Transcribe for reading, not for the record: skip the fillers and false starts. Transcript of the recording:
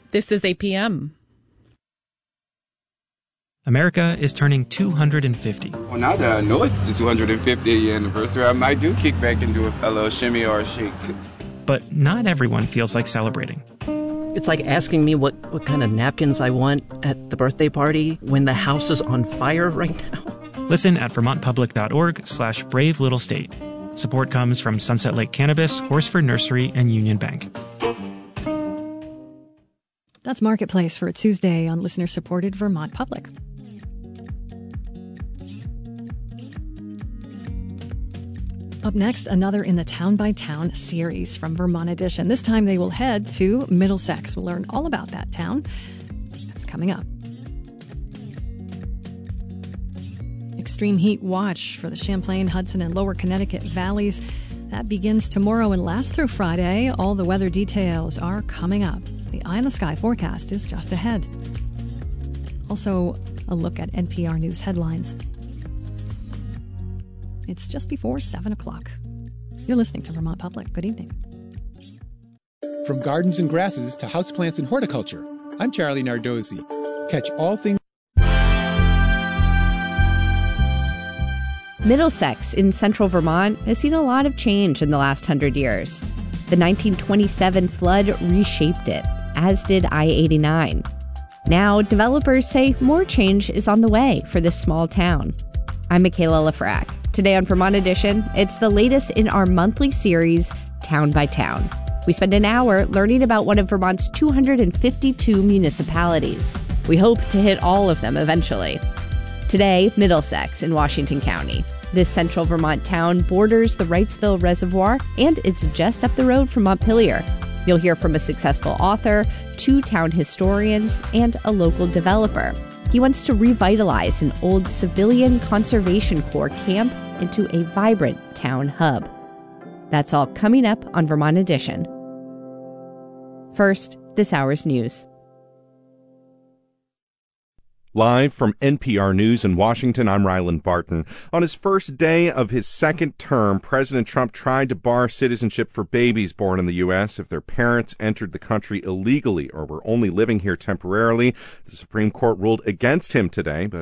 This is APM. America is turning 250. Well, now that I know it's the 250th year anniversary, I might do kick back and do a little shimmy or a shake. But not everyone feels like celebrating. It's like asking me what kind of napkins I want at the birthday party when the house is on fire right now. Listen at vermontpublic.org/brave little state. Support comes from Sunset Lake Cannabis, Horsford Nursery, and Union Bank. That's Marketplace for a Tuesday on listener-supported Vermont Public. Up next, another in the Town by Town series from Vermont Edition. This time they will head to Middlesex. We'll learn all about that town. That's coming up. Extreme heat watch for the Champlain, Hudson, and Lower Connecticut valleys. That begins tomorrow and lasts through Friday. All the weather details are coming up. The Eye in the Sky forecast is just ahead. Also, a look at NPR News headlines. It's just before 7 o'clock. You're listening to Vermont Public. Good evening. From gardens and grasses to houseplants and horticulture, I'm Charlie Nardozzi. Catch all things. Middlesex in central Vermont has seen a lot of change in the last 100 years. The 1927 flood reshaped it, as did I-89. Now, developers say more change is on the way for this small town. I'm Michaela Lafrac. Today on Vermont Edition, it's the latest in our monthly series, Town by Town. We spend an hour learning about one of Vermont's 252 municipalities. We hope to hit all of them eventually. Today, Middlesex in Washington County. This central Vermont town borders the Wrightsville Reservoir, and it's just up the road from Montpelier. You'll hear from a successful author, 2 town historians, and a local developer. He wants to revitalize an old civilian conservation corps camp into a vibrant town hub. That's all coming up on Vermont Edition. First, this hour's news. Live from NPR News in Washington, I'm Ryland Barton. On his first day of his second term, President Trump tried to bar citizenship for babies born in the U.S. if their parents entered the country illegally or were only living here temporarily. The Supreme Court ruled against him today, but